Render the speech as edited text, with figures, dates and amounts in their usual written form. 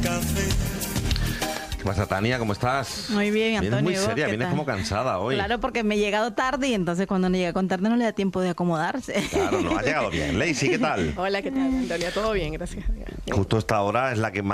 ¿Qué pasa, Tania? ¿Cómo estás? Muy bien, Antonio. Vienes muy ¿vos seria, qué vienes tal? como cansada hoy. Claro, porque me he llegado tarde y entonces cuando uno llega con tarde no le da tiempo de acomodarse. Claro, no, has llegado bien. Lacey, ¿qué tal? Hola, ¿qué tal, Antonia? Todo bien, gracias. Justo esta hora es la que más